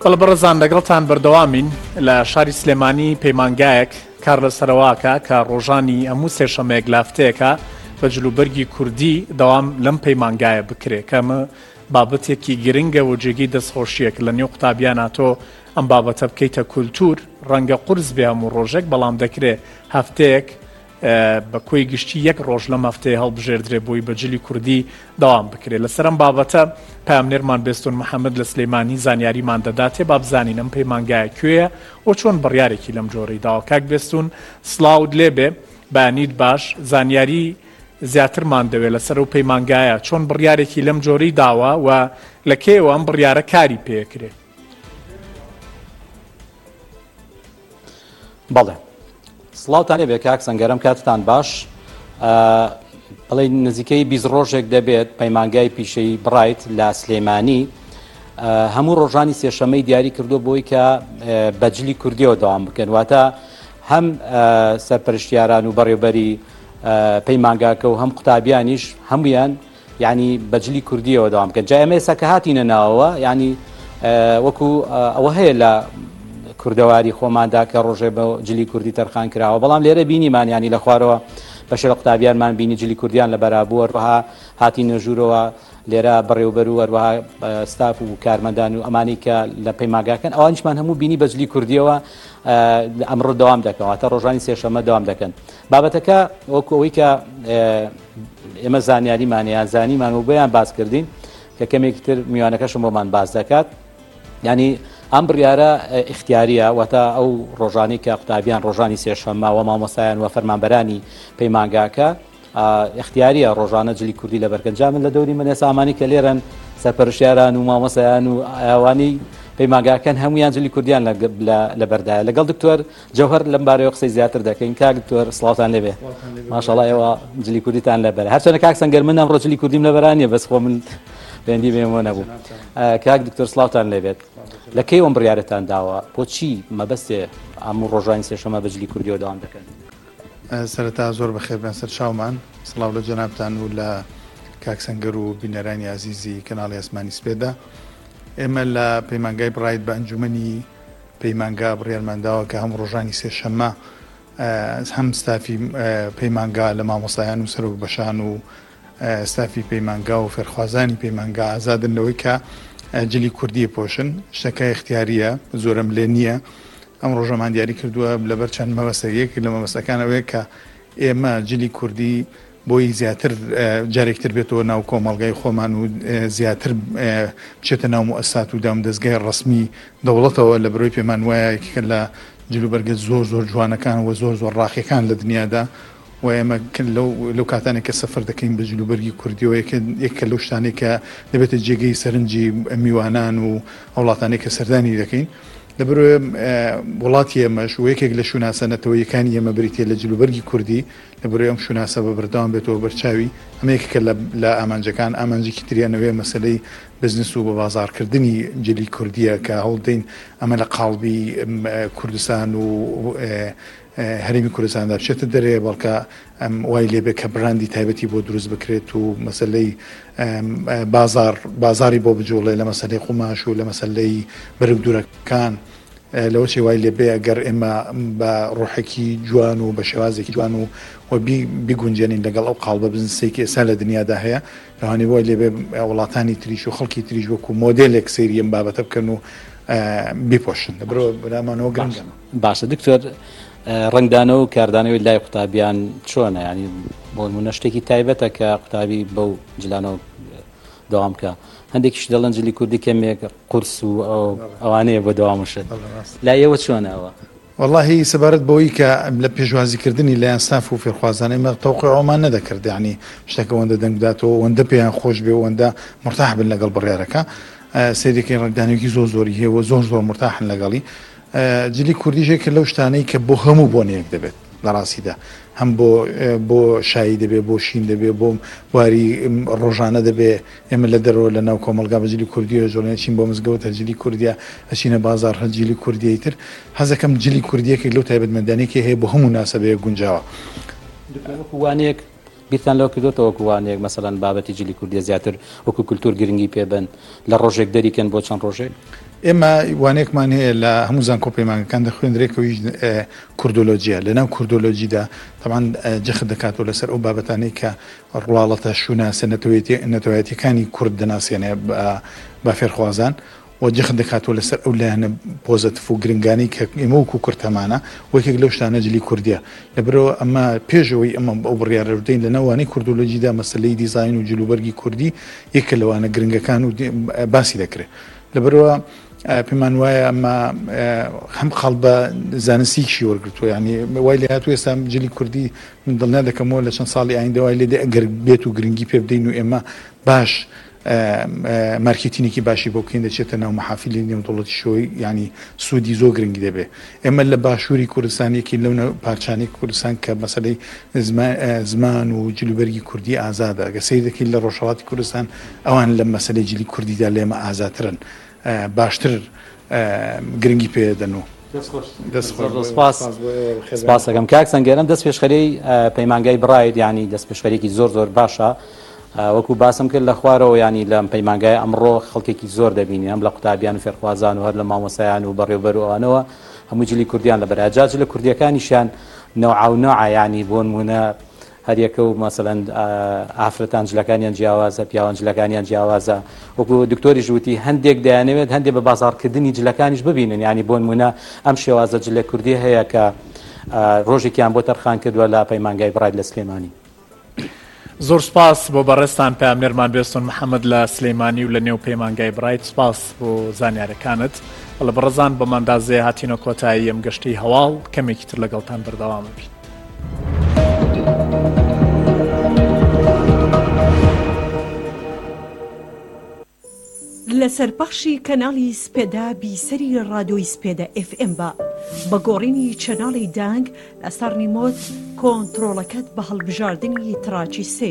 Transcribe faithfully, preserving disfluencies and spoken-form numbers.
بەڵە بەڕێزان لەگەڵتان بەردەوامین لە شاری سلێمانی پەیمانگایەک کار لەسەرەواکە کە ڕۆژانی هەموو سێشەمەیەک لافتەیەکە بە جلوبەرگی کوردی دەوام لەم پەیمانگایە بکرێ کەمە بابەتێکی گرنگە و جێگەی دەستخۆشیەک لە نێو قوتابیانە تۆ ئەم بابەتە بکەیتە کولتور ڕەنگە قورس بێ هەموو ڕۆژێک بەڵام دەکرێت هەفتەیەک بە کۆی گشتی یەک ڕۆژ لەم هەفتەیە هەڵبژێردرێ بۆی بەجلی کوردی دەوام بکرێت لەسەر ئەم بابەتە پامنێرمان بێستون محەممەد لە سلەیمانی زانیاریمان دەداتێ با بزانین ئەم پەیمانگایە کوێیە و چۆن بڕیارێکی لەم جۆرەی داوە کاک بێستون سڵاوت لێبێ بەیانیت باش زانیاری زیاترمان دەوێت لەسەر و پەیمانگایە چۆن بڕیارێکی لەم جۆرەی داوە و لە کێوە ئەم بڕیارە کاری پێکرێت. بەڵێ سڵاوتان لێبێ کاک سەنگەرم کاتتان باش بڵێ نزیکەی بیست ڕۆژێک دەبێت پەیمانگای پیشەی بڕایت لە سلێمانی هەموو ڕۆژانی سێشەمەی دیاری کردو بۆی کە بەجلی کوردیەوە داوام بکەن واتە هەم سەرپەرشتیاران و بەڕێوەبەری پەیمانگاکە و هەم قوتابیانیش هەمویان یعنی بەجلی کوردیەوە داوام بکەن جا ئێمە ئێستا کە هاتینە ناوەوە یعنی وەکو ئەوە هەیە لە کوردەواری خۆماندا کە ڕۆژێ بە جلی کوردی تەرخان کراوە بەڵام لێرە بینیمان ینی لە خوارەوە بەشێ لە قوتابیانمان بینی جلی کوردیان لە بەرابوو هەروەها هاتی نەژوورەوە لێرە بەڕێوەبەر و هەروەها ستاف و کارمەندان و ئەمانی کە لە پەیمانگاکەن ئەوانیشمان هەموو بینی بە جلی کوردیەوە ئەمڕۆ دەوام دەکەن تا ڕۆژانی سێشەمە دەوام دەکەن بابەتەکە وەکو ئەوەی کە ئێمە زانیاریمانیان زانیمان و بۆیان باس کردین کە کەمێکی تر میوانەکەشم بۆمان باس دەکات ینی ئەم بڕیارە اختیاریە واتە ئەو ڕۆژانی کە قوتابیان ڕۆژانی سێشەممە و مامۆستایان و فەرمانبەرانی پەیمانگاکە اختیاریە ڕۆژانە جلی کوردی لە بەرگەنجامن لە دەوری من ئێستا ئەمانی کە لێرەن سەرپەرشتیاران و مامۆستایان و ئەوانی پەیمانگاکەن هەمویان جلی کوردیان لە بەردایە لەگەڵ دکتۆر جەوهەر لەم بارەوە قسەی زیاتر دەکەین کاک دکتۆر سڵاوتان لێبێ ماشەڵڵا ئێوە جلی کوردیتان لەبەر هەرچەندە کاک سەنگەر من ئەمڕۆ جلی کوردیم لەبەرانیە بەس خۆ من بێندی بێمەوە نەبوو کاک دکتۆر سڵاوتان لێبێت لە کەی ئەم بڕیارەتان داوە بۆچی مەبەستێ هەموو ڕۆژانی سێشەمە بەجلی کوردیەوە داوام دەکەن. سەرەتا زۆر بەخێر بێن سەر چاومان سڵاو لە جەنابتان و لە کاک سەنگەر و بینەرانی عزیزی کەناڵی ئەسمانی سپێدا ئێمە لە پەیمانگای بڕایت بە ئەنجومەنی پەیمانگا بڕیارمانداوە کە هەموو ڕۆژانی سێشەممە هەم ستافی پەیمانگا لە مامۆستایان و سەرۆک بەشان و ستافی پەیمانگا و فێرخوازانی پەیمانگا ئازادن لەوەی کە جلی کوردی پۆشن شتەکە اختیاریە زۆرم لێ نییە ئەم ڕۆژەمان دیاری کردووە لەبەر چەند مەبەستە یەک لە مەبەستەکانەوەی کە ئێمە جلی کوردی بۆی زیاتر جارێکتر بێتەوە ناو کۆمەڵگای خۆمان و زیاتر بچێتە ناو مؤسسات و دام دەستگای ڕسمی دەوڵەتەوە لە بەرەوەی پێمان وایە کە لە جلوبەرگە زۆر زۆر جوانەکان و زۆر زۆر ڕاقیەکان لە دنیادا و ئێمە لەو کاتانێک کە سەفەر دەکەین بە جلوبەرگی کوردیەوە یەکە لەو شتانێک کە دەبێتە جێگەی سەرنجی میوانان و وڵاتانێک کە سەردانی دەکەین لەبەرەوەی وڵاتی ئێمەش و یەکێک لە شوناسەنەتەوەیەکانی ئێمە بریتە لە جلوبەرگی کوردی لەبەرەوەی ئەم شوناسە بە بەردەوام بێتەوە بەرچاوی ئەمەیەکە لە ئامانجەکان ئامانجێکی تریانەوەی مەسلەی بزنس و بە بازارکردنی جلی کوردیە کە هەوڵدەین ئەمە لە قاڵبی کوردستان و هەرێمی کوردستاندا بچێتە دەرێ بەڵکە ئەم وای لێبێ کە براندی تایبەتی بۆ دروست بکرێت و مەسلەی بازار بازاری بۆ بجوڵێ لە مەسلەی قوماش و لە مەسلەی بەرگ دوورەکان لەوەی وای لێبێ ئەگەر ئێمە بە ڕۆحێکی جوان و بە شێوازێکی جوان و و بیگونجێنین لەگەڵ ئەو قاڵبە بزنسێکی ئێستا لە دنیادا هەیە لەوانەیە وای لێبێ وڵاتانی تریش و خەڵکی تریش وەکو مۆدێلێک سەیری ئەم بابەتە بکەن و بیپۆشن لەبەرەوە بەلامانەوە گرنگە. باشە دکتۆر ڕنگدانە و کاردانەوەی لای قوتابیان چۆنە ینی بۆ نمونە شتێکی تایبەتە کە قوتابی بەو جلانەوە دەوام کە هەندێکیش دەڵەن جلی کوردی کەمێک قورس و ئەوانەیە بۆ دەوامشت لای ئێوە چۆنەوە؟ واللهی سەبارەت بەوەی کە لە پێشوازیکردنی لایەن ستاف و فێرخوازانەی مە تەوقیعمان نەدەکرد ینی شتێکە وەندە دەنگداتەوە وەندە پێیان خۆش بێ وەندە مرتاح بن لەگەڵ بڕیارەکە سەیرێکی ڕنگدانێکی زۆر زۆری هەیە و زۆر زۆر مرتاحن لەگەڵی جلی کوردیژێکە لەو شتانەی کە بۆ هەموو بۆنەیەک دەبێت لە ڕاستیدا هەم بۆ بۆ شایی دەبێت بۆ شین دەبێت بۆ بواری ڕۆژانە دەبێت ئێمە لە دەرەوە لە ناو کۆمەلگا بە جلی کوردیە زۆرچین بۆ مزگەوت هەجلی کوردیا ئەچینە بازار هەجلی کوردیەی تر حەزەکەم جلی کوردیەکە لەو تایبەتمەندانێکی هەیە بۆ هەموو ناسەبەیە گونجاوە وانەیەک بیرتان لەو کردوتەوە کووانەیەک مەسەڵەن بابەتی جلی کوردی زیاتر وەکو کولتور گرنگی پێبن لە ڕۆژێک دەریکەن بۆ چەند ڕۆژێک ئێمە وانێکمان هەیە لە هەموو زانکۆ پەیمانگەکان دەخوێنرێکەوەی کوردۆلۆجیە لەناو کوردۆلۆجیدا تەمان جەخت دەکاتەوە لەسەر ئەو بابەتانەی کە ڕواڵەتە شووناسە نەتەوەیەتیەکانی کورد دەناسیێنێ بە فێرخوازان و جەخت دەکاتەوە لەسەر ئەو لایەنە پۆزەتف و گرنگانی کە ئێمە وەکو کورتەمانە وەکێک لەو شتانە جلی کوردیە لەبەرەوە ئەمە پێشەوەی ئەمە ئەو بڕیاڕەدەین لە ناوانەی کوردۆلۆجیدا مەسلەی دیزاین و جلوبەرگی کوردی یەکە لەوانە گرنگەکان و باسی دەکرێت لەبەرەوە پێمان وایە ئەمە هەم خەڵ بە زانستیشی وەرگرتووە ینی وای لێ هاتوو ئێستا جلی کوردی من دڵنا دەکەمەوە لە چەند ساڵی ئایندەوای لێ ئەگەر بێت و گرنگی پێ بدەین و ئێمە باش مارکتینێکی باشی بۆ بکەین دەچێتە ناو مەحافیلی نێودەوڵەتی شۆی ینی سوودی زۆر گرنگی دەبێت ئێمە لە باشووری کوردستانێکی لەو پارچانێک کوردستان کە مەسەلەی زمان و جلوبەرگی کوردی ئازادە گە سەیر دەکەین لە ڕۆژهەڵاتی کوردستان ئەوان لە مەسەلەی جلی کوردیدا لێمە ئازاترن باشتر گرنگی پێدەن و سپاس دەکەم کاک سەنگەرم دەست پێشخەری پەیمانگای بڕاید ینی دەست پێشخەرێکی زۆر زۆر باشە وەکو باسم کرد لە خوارەوە ینی لەم پەیمانگای ئەمڕۆ خەڵکێکی زۆر دەبینی ئەم لە قوتابیان و فێرخوازان و هەر لە مامۆسایان و بەڕێوەبەر ئەوانەوە هەموو جلی کوردیان لە بەراجاج لە کوردیەکانیشیان نەوعاونەوە ینی بۆ نمونە هەریەکە و مەسەلەن ئافرەتان جلەکانیان جیاوازە پیاوان جلەکانیان جیاوازە وەکو دکتۆری ژووتی هەندێک دەیانەوێت هەندێک بە بازاڕکردنی جلەکانیش ببینن ینی بۆ نمونە ئەم شێوازە جلە کوردی هەیە کە ڕۆژێکیان بۆ تەرخان کردووە لە پەیمانگای بڕاید لە سلێمانی. زۆر سپاس بۆ بەڕێستان پامێرمان بێستون محەممەد لە سلەیمانی و لە نێو پەیمانگای بڕاید سپاس بۆ زانیارەکانت لە بەڕزان بە مندازێ هاتینە کۆتایی ئەم گەشتی هەواڵ کەمێکی تر لەگەڵتان بەردەوام بین. لە سەربەخشی کەناڵی سپێدا بیسەری ڕادۆی سپێدە ئف ئەم بە بە گۆڕینی چەناڵی دانگ لەسەر نیمۆت کۆنتڕۆڵەکەت بە هەڵبژاردننی تراچی سێ